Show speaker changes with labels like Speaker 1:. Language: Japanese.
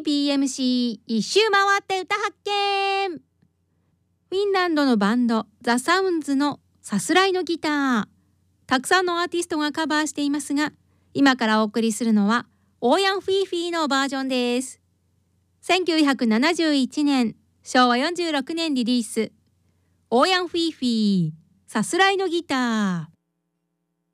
Speaker 1: BMC 一周回って歌発見。フィンランドのバンドザ・サウンズのさすらいのギター、たくさんのアーティストがカバーしていますが、今からお送りするのはオーヤン・フィーフィーのバージョンです。1971年昭和46年リリース、オーヤン・フィーフィーさすらいのギター。